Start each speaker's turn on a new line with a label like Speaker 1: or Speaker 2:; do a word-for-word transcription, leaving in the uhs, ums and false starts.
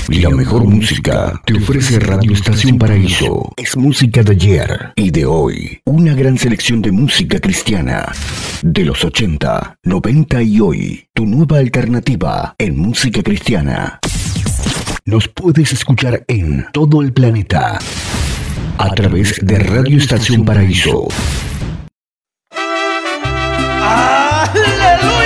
Speaker 1: La mejor música te ofrece Radio Estación Paraíso. Es música de ayer y de hoy. Una gran selección de música cristiana. De los ochenta, noventa y hoy. Tu nueva alternativa en música cristiana. Nos puedes escuchar en todo el planeta a través de Radio Estación Paraíso.